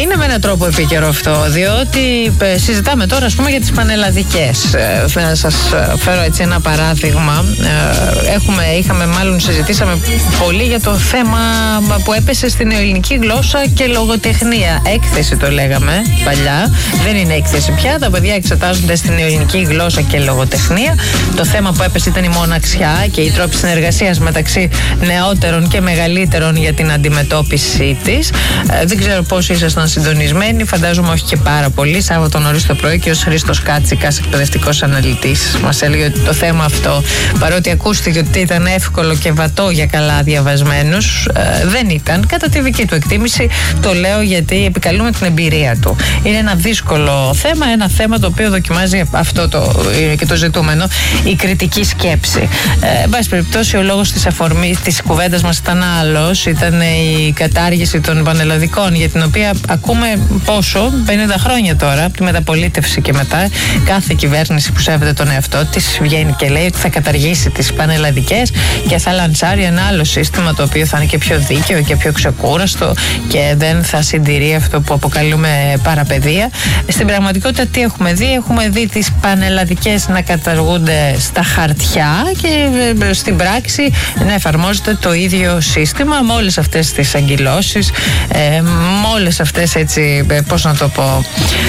Είναι με έναν τρόπο επίκαιρο αυτό, διότι συζητάμε τώρα, ας πούμε, για τις πανελλαδικές. Να σας φέρω έτσι ένα παράδειγμα. Συζητήσαμε πολύ για το θέμα που έπεσε στην νεοελληνική γλώσσα και λογοτεχνία. Έκθεση το λέγαμε παλιά. Δεν είναι έκθεση πια. Τα παιδιά εξετάζονται στην νεοελληνική γλώσσα και λογοτεχνία. Το θέμα που έπεσε ήταν η μοναξιά και οι τρόποι συνεργασίας μεταξύ νεότερων και μεγαλύτερων για την αντιμετώπιση της. Δεν ξέρω πώς ήσασταν συντονισμένοι. Φαντάζομαι όχι και πάρα πολύ. Σάββατο νωρίς το πρωί και ο Χρήστος Κάτσικας, εκπαιδευτικός αναλυτής, μας έλεγε ότι το θέμα αυτό, παρότι ακούστηκε ότι ήταν εύκολο και βατό για καλά διαβασμένους, δεν ήταν. Κατά τη δική του εκτίμηση, το λέω γιατί επικαλούμε την εμπειρία του. Είναι ένα δύσκολο θέμα, ένα θέμα το οποίο δοκιμάζει αυτό και το ζητούμενο, η κριτική σκέψη. Εν πάση περιπτώσει, ο λόγος της αφορμής της κουβέντας μας ήταν άλλος. Ήταν η κατάργηση των πανελλαδικών, για την οποία ακούμε πόσο, 50 χρόνια τώρα, από τη μεταπολίτευση και μετά, κάθε κυβέρνηση που σέβεται τον εαυτό της βγαίνει και λέει ότι θα καταργήσει τις πανελλαδικές και θα λαντσάρει ένα άλλο σύστημα το οποίο θα είναι και πιο δίκαιο και πιο ξεκούραστο και δεν θα συντηρεί αυτό που αποκαλούμε παραπαιδεία. Στην πραγματικότητα τι έχουμε δει? Έχουμε δει τις πανελλαδικές να καταργούνται στα χαρτιά και στην πράξη να εφαρμόζεται το ίδιο σύστημα με όλες αυτές τις αγκυλώσεις, με όλες αυτές, έτσι, πώς να το πω,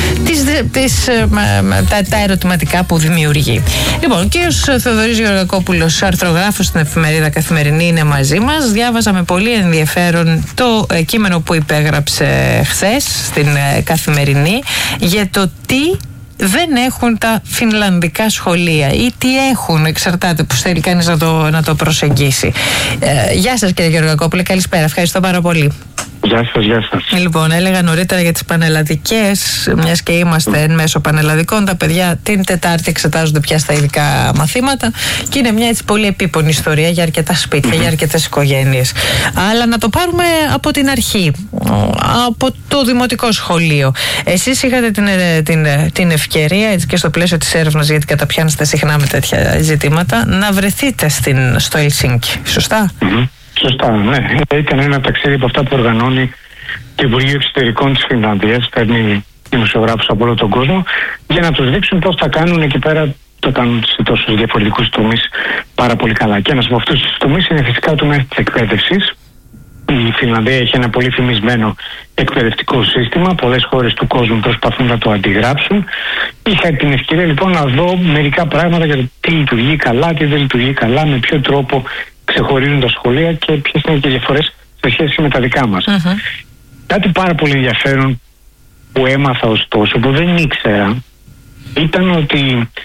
τα ερωτηματικά που δημιουργεί. Λοιπόν, ο κύριος Θεοδωρής Γεωργακόπουλος, αρθρογράφος στην εφημερίδα Καθημερινή, είναι μαζί μας. Διάβαζα με πολύ ενδιαφέρον το κείμενο που υπέγραψε χθες στην Καθημερινή για το τι δεν έχουν τα φινλανδικά σχολεία ή τι έχουν, εξαρτάται που θέλει κανείς να το προσεγγίσει. Γεια σας, κύριε Γεωργακόπουλε, καλησπέρα, ευχαριστώ πάρα πολύ. Γεια σας, γεια σας. Λοιπόν, έλεγα νωρίτερα για τις πανελλαδικές, μιας και είμαστε εν μέσω πανελλαδικών. Τα παιδιά την Τετάρτη εξετάζονται πια στα ειδικά μαθήματα και είναι μια έτσι πολύ επίπονη ιστορία για αρκετά σπίτια, για αρκετές οικογένειες. Αλλά να το πάρουμε από την αρχή, από το δημοτικό σχολείο. Εσείς είχατε την ευκαιρία, έτσι και στο πλαίσιο της έρευνας, γιατί καταπιάνεστε συχνά με τέτοια ζητήματα, να βρεθείτε στο Ελσίνκι, σωστά? Σωστά, ναι. Ήταν ένα ταξίδι από αυτά που οργανώνει το Υπουργείο Εξωτερικών της Φινλανδίας. Παίρνει δημοσιογράφους από όλο τον κόσμο για να τους δείξουν πώς θα κάνουν εκεί πέρα. Το κάνουν σε τόσους διαφορετικούς τομείς πάρα πολύ καλά. Και ένας από αυτούς τους τομείς είναι φυσικά το τομέα της εκπαίδευσης. Η Φινλανδία έχει ένα πολύ φημισμένο εκπαιδευτικό σύστημα. Πολλές χώρες του κόσμου προσπαθούν να το αντιγράψουν. Είχα την ευκαιρία λοιπόν να δω μερικά πράγματα για το τι λειτουργεί καλά, τι δεν λειτουργεί καλά, με ποιο τρόπο ξεχωρίζουν τα σχολεία και ποιες είναι και οι διαφορές σε σχέση με τα δικά μας. Κάτι πάρα πολύ ενδιαφέρον που έμαθα ωστόσο, που δεν ήξερα, ήταν ότι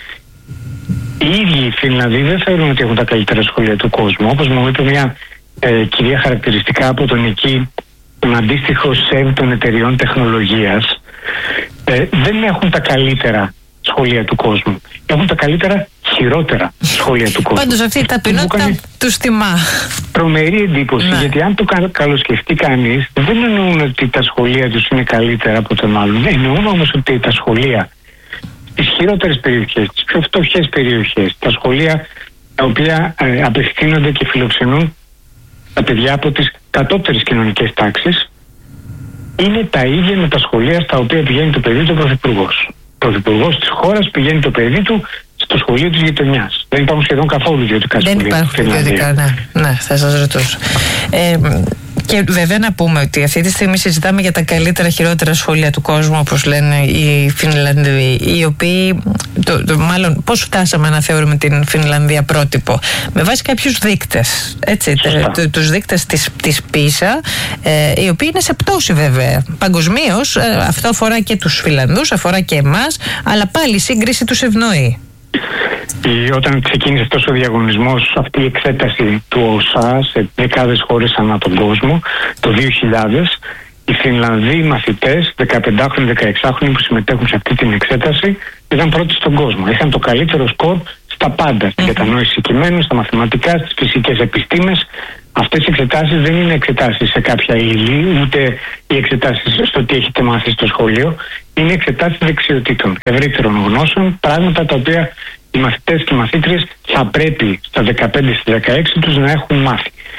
οι ίδιοι οι Φινλανδοί δεν θεωρούν ότι έχουν τα καλύτερα σχολεία του κόσμου. Όπως μου είπε μια κυρία χαρακτηριστικά από τον αντίστοιχο ΣΕΒ των εταιριών τεχνολογίας, δεν έχουν τα καλύτερα σχολεία του κόσμου. Έχουν τα καλύτερα χειρότερα σχολεία του κόσμου. Πάντως αυτή η ταπεινότητα τους τιμά. Τρομερή εντύπωση, γιατί αν το καλοσκεφτεί κανείς, δεν εννοούν ότι τα σχολεία τους είναι καλύτερα από τον άλλον. Εννοούν όμως ότι τα σχολεία στις χειρότερες περιοχές, στις πιο φτωχές περιοχές, τα σχολεία τα οποία απευθύνονται και φιλοξενούν τα παιδιά από τις κατώτερες κοινωνικές τάξεις, είναι τα ίδια με τα σχολεία στα οποία πηγαίνει το παιδί του πρωθυπουργός. Ο πρωθυπουργός της χώρας πηγαίνει το παιδί του στο σχολείο της γειτονιάς. Δεν υπάρχουν σχεδόν καθόλου ιδιωτικά σχολεία. Δεν υπάρχουν ιδιωτικά, ναι, θα σας ρωτούσα. Και βέβαια να πούμε ότι αυτή τη στιγμή συζητάμε για τα καλύτερα χειρότερα σχολεία του κόσμου, όπως λένε οι Φινλανδοί, οι οποίοι, μάλλον πώς φτάσαμε να θεωρούμε την Φινλανδία πρότυπο? Με βάση κάποιους δείκτες, έτσι, τους δείκτες της PISA, οι οποίοι είναι σε πτώση βέβαια παγκοσμίως. Αυτό αφορά και τους Φινλανδούς, αφορά και εμάς, αλλά πάλι η σύγκριση τους ευνοεί. Όταν ξεκίνησε αυτός ο διαγωνισμός, αυτή η εξέταση του ΟΣΑ σε δεκάδες χώρες ανά τον κόσμο, το 2000, οι Φινλανδοί μαθητές, 15χρονοι, 16χρονοι που συμμετέχουν σε αυτή την εξέταση, ήταν πρώτοι στον κόσμο. Είχαν το καλύτερο σκορ στα πάντα, στην κατανόηση κειμένου, στα μαθηματικά, στις φυσικές επιστήμες. Αυτές οι εξετάσεις δεν είναι εξετάσεις σε κάποια ύλη, ούτε οι εξετάσεις στο τι έχετε μάθει στο σχολείο. Είναι εξετάσεις δεξιοτήτων, ευρύτερων γνώσεων, πράγματα τα οποία οι μαθητές και οι μαθήτριες θα πρέπει στα 15-16 τους να έχουν μάθει.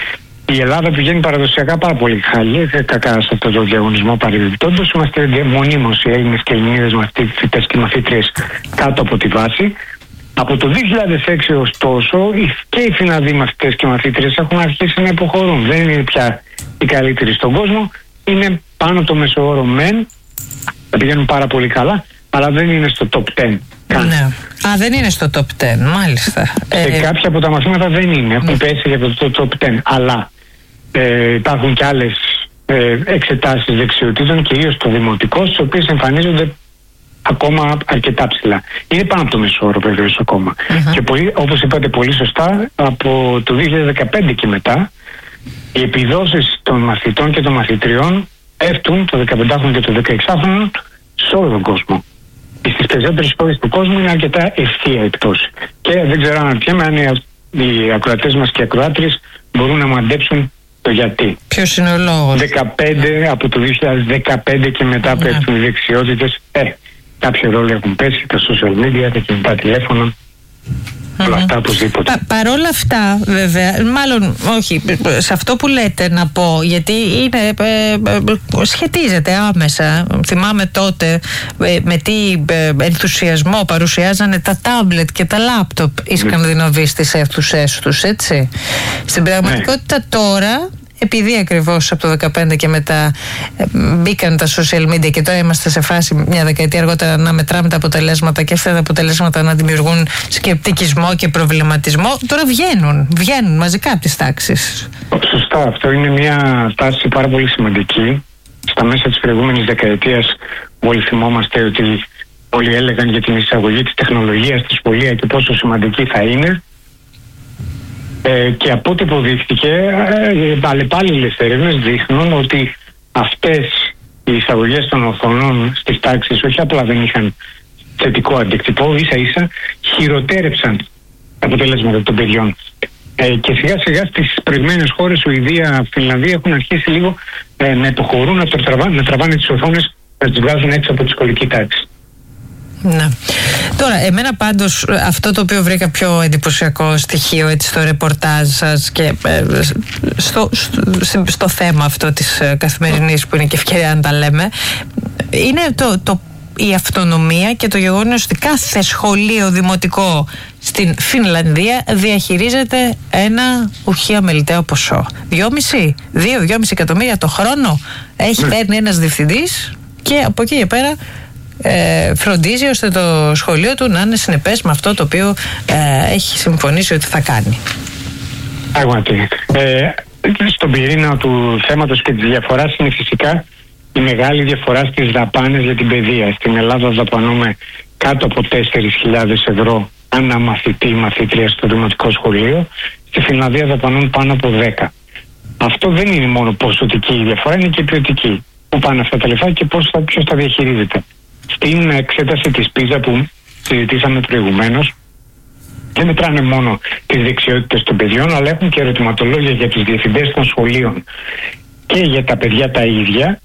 Η Ελλάδα πηγαίνει παραδοσιακά πάρα πολύ κακά σε αυτό το διαγωνισμό παρεμπιπτόντως. Είμαστε μονίμως οι Έλληνες και Ελληνίδες μαθητές και μαθήτριες κάτω από τη βάση. Από το 2006 ωστόσο και οι Φινλανδοί μαθητές και μαθήτριες έχουν αρχίσει να υποχωρούν. Δεν είναι πια οι καλύτεροι στον κόσμο. Είναι πάνω το μεσόωρο μεν. Πηγαίνουν πάρα πολύ καλά, αλλά δεν είναι στο top 10. Ναι. Α, δεν είναι στο top 10, μάλιστα. Σε κάποια από τα μαθήματα δεν είναι. Έχουν πέσει για το top 10. Αλλά υπάρχουν και άλλες εξετάσεις δεξιοτήτων, κυρίως στο δημοτικό, στις οποίες εμφανίζονται ακόμα αρκετά ψηλά. Είναι πάνω από το μεσόωρο βεβαίως ακόμα. Και όπως είπατε πολύ σωστά, από το 2015 και μετά, οι επιδόσεις των μαθητών και των μαθητριών πέφτουν το 15χρονο και το 16χρονο σε όλο τον κόσμο. Στις περισσότερες χώρες του κόσμου είναι αρκετά ευθεία η πτώση. Και δεν ξέρω αν οι ακροατές μας και οι ακροάτριες μπορούν να μαντέψουν το γιατί. Ποιος είναι ο λόγος? 15, από το 2015 και μετά πέφτουν οι δεξιότητες. Κάποιο ρόλο έχουν πέσει τα social media, τα κινητά τηλέφωνα. Όλα αυτά οπωσδήποτε. Παρόλα αυτά, βέβαια, μάλλον όχι, σε αυτό που λέτε να πω, γιατί είναι, σχετίζεται άμεσα. Θυμάμαι τότε με τι ενθουσιασμό παρουσιάζανε τα τάμπλετ και τα λάπτοπ οι Σκανδιναβοί στις αίθουσές τους, έτσι. Στην πραγματικότητα τώρα, επειδή ακριβώς από το 2015 και μετά μπήκαν τα social media και τώρα είμαστε σε φάση μια δεκαετία αργότερα να μετράμε τα αποτελέσματα και αυτά τα αποτελέσματα να δημιουργούν σκεπτικισμό και προβληματισμό, τώρα βγαίνουν μαζικά από τις τάξεις. Σωστά, αυτό είναι μια τάση πάρα πολύ σημαντική. Στα μέσα της προηγούμενης δεκαετίας όλοι θυμόμαστε ότι όλοι έλεγαν για την εισαγωγή της τεχνολογίας στη σχολεία και πόσο σημαντική θα είναι. Και από ό,τι αποδείχθηκε, αλλεπάλληλες έρευνες δείχνουν ότι αυτές οι εισαγωγές των οθονών στις τάξεις όχι απλά δεν είχαν θετικό αντίκτυπο, ίσα-ίσα χειροτέρεψαν τα αποτελέσματα των παιδιών. Και σιγά-σιγά στις προηγμένες χώρες, Σουηδία, Φινλανδία, έχουν αρχίσει λίγο να υποχωρούν, να τραβάνε τις οθόνες, να τις βγάζουν έξω από τη σχολική τάξη. Ναι. Τώρα, εμένα πάντως αυτό το οποίο βρήκα πιο εντυπωσιακό στοιχείο έτσι, στο ρεπορτάζ σας και στο θέμα αυτό της καθημερινής που είναι και ευκαιρία να τα λέμε, είναι η αυτονομία και το γεγονός ότι κάθε σχολείο δημοτικό στην Φινλανδία διαχειρίζεται ένα ουχή αμεληταίο ποσό. 2,5 εκατομμύρια το χρόνο παίρνει ένας διευθυντής και από εκεί και πέρα φροντίζει ώστε το σχολείο του να είναι συνεπές με αυτό το οποίο έχει συμφωνήσει ότι θα κάνει. Πράγματι. Στον πυρήνα του θέματος και της διαφοράς είναι φυσικά η μεγάλη διαφορά στις δαπάνες για την παιδεία. Στην Ελλάδα δαπανούμε κάτω από 4.000 ευρώ ανά μαθητή ή μαθήτρια στο δημοτικό σχολείο. Στη Φινλανδία δαπανούν πάνω από 10. Αυτό δεν είναι μόνο ποσοτική η διαφορά, είναι και ποιοτική. Πού πάνε αυτά τα λεφτά και ποιος τα διαχειρίζεται. Στην εξέταση της PISA που συζητήσαμε προηγουμένως, δεν μετράνε μόνο τις δεξιότητες των παιδιών, αλλά έχουν και ερωτηματολόγια για τους διευθυντές των σχολείων και για τα παιδιά τα ίδια.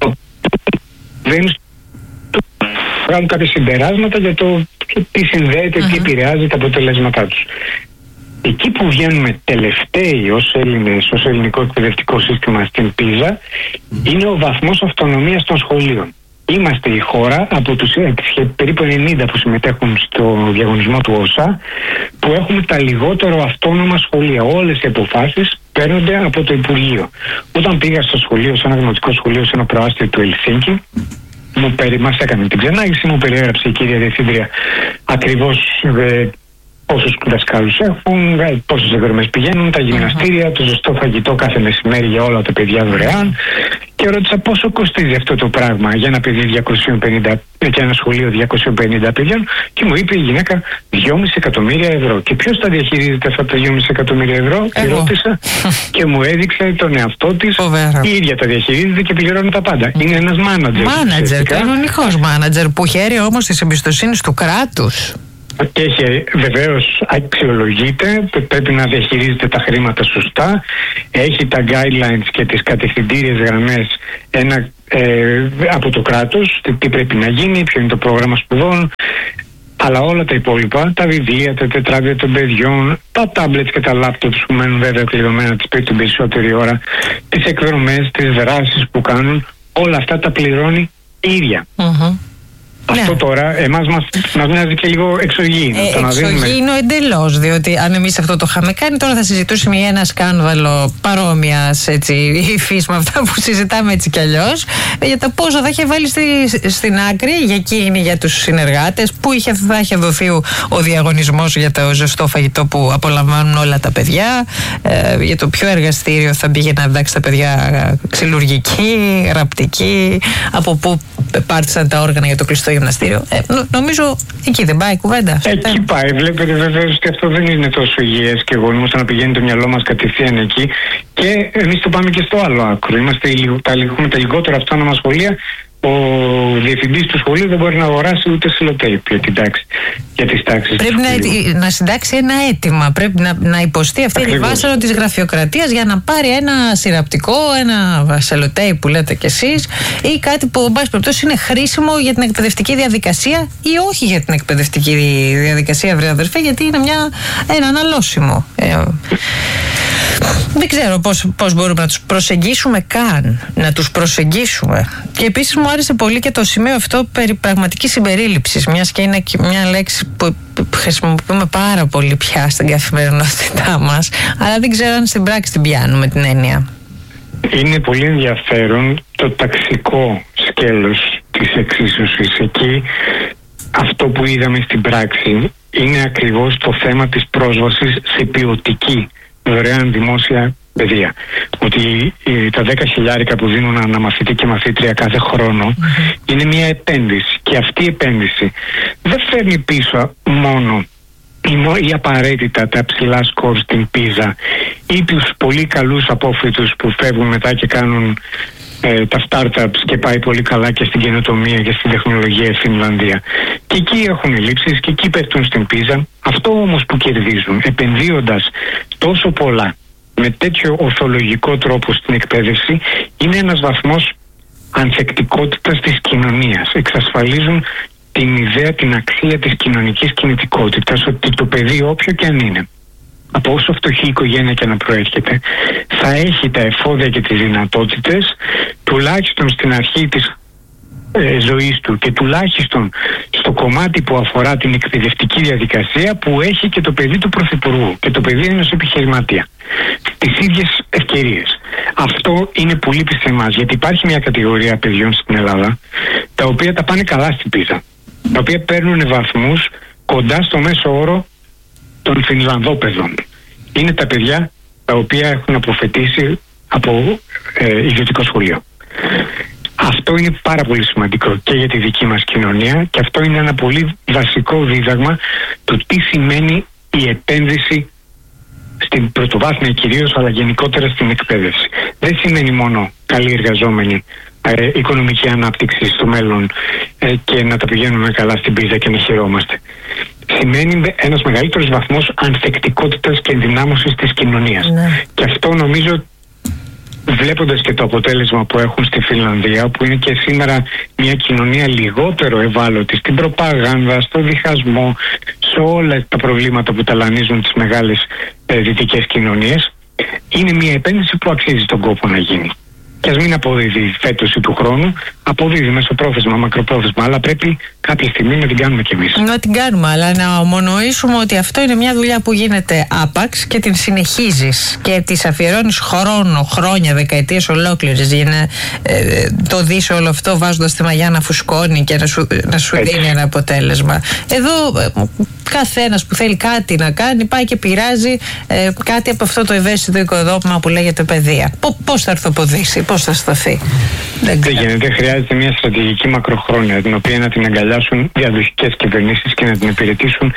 Δεν βγάλουν κάποια συμπεράσματα για το τι συνδέεται, τι επηρεάζει τα αποτελέσματά τους. Εκεί που βγαίνουμε τελευταίοι ως Έλληνες, ως ελληνικό εκπαιδευτικό σύστημα στην PISA, είναι ο βαθμός αυτονομίας των σχολείων. Είμαστε η χώρα από τους περίπου 90 που συμμετέχουν στο διαγωνισμό του ΩΣΑ που έχουμε τα λιγότερο αυτόνομα σχολεία. Όλες οι αποφάσεις παίρνονται από το Υπουργείο. Όταν πήγα στο σχολείο, σε ένα δημοτικό σχολείο, σε ένα προάστιο του Ελσίνκη, μας έκανε την ξενάγηση, μου περιέγραψε η κυρία Διευθύντρια ακριβώς πόσους δασκάλους έχουν, πόσες εκδρομές πηγαίνουν, τα γυμναστήρια, το ζεστό φαγητό κάθε μεσημέρι για όλα τα παιδιά δωρεάν. Και ρώτησα πόσο κοστίζει αυτό το πράγμα για ένα παιδί 250, για ένα σχολείο 250 παιδιών, και μου είπε η γυναίκα 2,5 εκατομμύρια ευρώ. Και ποιος τα διαχειρίζεται αυτά τα 2,5 εκατομμύρια ευρώ? Και ρώτησα και μου έδειξε τον εαυτό της. Η ίδια τα διαχειρίζεται και πληρώνει τα πάντα. Είναι ένας μάνατζερ. Κανονικός μάνατζερ που χαίρει όμως της εμπιστοσύνης του κράτους. Και βεβαίως αξιολογείται, πρέπει να διαχειρίζεται τα χρήματα σωστά, έχει τα guidelines και τις κατευθυντήριες γραμμές από το κράτος, τι πρέπει να γίνει, ποιο είναι το πρόγραμμα σπουδών, Αλλά όλα τα υπόλοιπα, τα βιβλία, τα τετράδια των παιδιών, τα tablets και τα laptops που μένουν βέβαια κλειδωμένα την περισσότερη ώρα, τις εκδρομές, τις δράσεις που κάνουν, όλα αυτά τα πληρώνει η ίδια. Αυτό τώρα εμάς μας μοιάζει και λίγο εξωγήινο. Εξωγήινο εντελώς, διότι αν εμείς αυτό το είχαμε κάνει, τώρα θα συζητούσαμε για ένα σκάνδαλο παρόμοιας υφής με αυτά που συζητάμε έτσι κι αλλιώς, για τα πόσα θα είχε βάλει στην άκρη για εκείνη, για τους συνεργάτες, που θα είχε δοθεί ο διαγωνισμός για το ζεστό φαγητό που απολαμβάνουν όλα τα παιδιά, για το ποιο εργαστήριο θα πήγαινε να διδάξει τα παιδιά ξυλουργική, ραπτική, από πού πάρτισαν τα όργανα για το κλειστό γυμναστήριο. Νομίζω εκεί δεν πάει η κουβέντα. Εκεί πάει. Βλέπετε βεβαίως ότι αυτό δεν είναι τόσο υγιές και γόνιμο να πηγαίνει το μυαλό μας κατευθείαν εκεί. Και εμείς το πάμε και στο άλλο άκρο. Έχουμε τα λιγότερα αυτόνομα σχολεία. Ο διευθυντής του σχολείου δεν μπορεί να αγοράσει ούτε σιλοτέιπ για τις τάξεις. Πρέπει να συντάξει ένα αίτημα. Πρέπει να υποστεί αυτή τη βάσανο της γραφειοκρατίας για να πάρει ένα συραπτικό, ένα σιλοτέιπ που λέτε κι εσείς, ή κάτι που εν πάση περιπτώσει είναι χρήσιμο για την εκπαιδευτική διαδικασία ή όχι για την εκπαιδευτική διαδικασία, βρε αδερφέ, γιατί είναι ένα αναλώσιμο. Δεν ξέρω πώς μπορούμε να τους προσεγγίσουμε να τους προσεγγίσουμε. Και επίσης μου άρεσε πολύ και το σημείο αυτό περί πραγματικής συμπερίληψης, μιας και είναι μια λέξη που χρησιμοποιούμε πάρα πολύ πια στην καθημερινότητά μας, αλλά δεν ξέρω αν στην πράξη την πιάνουμε την έννοια. Είναι πολύ ενδιαφέρον το ταξικό σκέλος της εξίσωσης. Εκεί αυτό που είδαμε στην πράξη είναι ακριβώς το θέμα της πρόσβασης σε ποιοτική δωρεάν δημόσια παιδεία. Ότι τα 10.000 που δίνουν ένα μαθητή και μαθήτρια κάθε χρόνο είναι μια επένδυση. Και αυτή η επένδυση δεν φέρνει πίσω μόνο ή απαραίτητα τα ψηλά σκορ στην πίζα ή τους πολύ καλούς απόφοιτους που φεύγουν μετά και κάνουν τα startups και πάει πολύ καλά και στην καινοτομία και στην τεχνολογία στην Φινλανδία. Και εκεί έχουν ελλείψεις και εκεί πέφτουν στην πίζα. Αυτό όμως που κερδίζουν επενδύοντας τόσο πολλά με τέτοιο ορθολογικό τρόπο στην εκπαίδευση είναι ένας βαθμός ανθεκτικότητας της κοινωνίας. Εξασφαλίζουν την ιδέα, την αξία της κοινωνικής κινητικότητας, ότι το παιδί όποιο και αν είναι, από όσο φτωχή οικογένεια και να προέρχεται, θα έχει τα εφόδια και τις δυνατότητες, τουλάχιστον στην αρχή της ζωής του και τουλάχιστον στο κομμάτι που αφορά την εκπαιδευτική διαδικασία, που έχει και το παιδί του πρωθυπουργού και το παιδί ενός επιχειρηματία. Τις ίδιες ευκαιρίες. Αυτό είναι που λείπει σε εμάς, γιατί υπάρχει μια κατηγορία παιδιών στην Ελλάδα τα οποία τα πάνε καλά στην πίζα, τα οποία παίρνουν βαθμούς κοντά στο μέσο όρο των Φινλανδόπαιδων. Είναι τα παιδιά τα οποία έχουν αποφοιτήσει από ιδιωτικό σχολείο. Αυτό είναι πάρα πολύ σημαντικό και για τη δική μας κοινωνία, και αυτό είναι ένα πολύ βασικό δίδαγμα του τι σημαίνει η επένδυση στην πρωτοβάθμια κυρίως, αλλά γενικότερα στην εκπαίδευση. Δεν σημαίνει μόνο καλοί εργαζόμενοι, οικονομική ανάπτυξη στο μέλλον και να τα πηγαίνουμε καλά στην πίζα και να χαιρόμαστε. Σημαίνει ένας μεγαλύτερος βαθμός ανθεκτικότητας και ενδυνάμωσης της κοινωνίας. Και αυτό νομίζω, βλέποντας και το αποτέλεσμα που έχουν στη Φινλανδία, που είναι και σήμερα μια κοινωνία λιγότερο ευάλωτη στην προπαγάνδα, στο διχασμό, σε όλα τα προβλήματα που ταλανίζουν τις μεγάλες δυτικές κοινωνίες, είναι μια επένδυση που αξίζει τον κόπο να γίνει. Και ας μην αποδίδει φέτος ή του χρόνου, αποδίδει μεσοπρόθεσμα, μακροπρόθεσμα, αλλά πρέπει κάποια στιγμή να την κάνουμε κι εμείς. Να την κάνουμε, αλλά να ομονοήσουμε ότι αυτό είναι μια δουλειά που γίνεται άπαξ και την συνεχίζεις και της αφιερώνεις χρόνο, χρόνια, δεκαετίες ολόκληρες για να το δεις όλο αυτό, βάζοντας τη μαγιά να φουσκώνει και να σου δίνει ένα αποτέλεσμα. Εδώ καθένας που θέλει κάτι να κάνει πάει και πειράζει κάτι από αυτό το ευαίσθητο οικοδόμημα που λέγεται παιδεία. Πώς θα αρθοποδήσει, πώς θα σταθεί? Δεν γίνεται. Χρειάζεται μια στρατηγική μακροχρόνια, την οποία να την αγκαλιάσουν διαδοχικές κυβερνήσεις και να την υπηρετήσουν.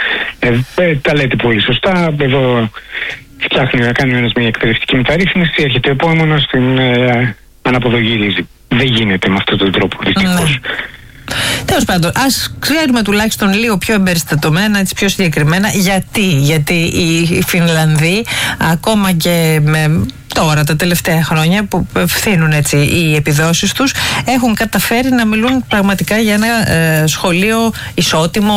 Τα λέτε πολύ σωστά. Εδώ φτιάχνει να κάνει ένας μια εκπαιδευτική μεταρρύθμιση, έρχεται ο επόμενος, την αναποδογυρίζει. Δεν γίνεται με αυτόν τον τρόπο, δυστυχώς. Τέλος πάντων, ας ξέρουμε τουλάχιστον λίγο πιο εμπεριστατωμένα, έτσι πιο συγκεκριμένα, γιατί οι Φινλανδοί, ακόμα και με τώρα τα τελευταία χρόνια που φθήνουν έτσι οι επιδόσεις τους, έχουν καταφέρει να μιλούν πραγματικά για ένα σχολείο ισότιμο,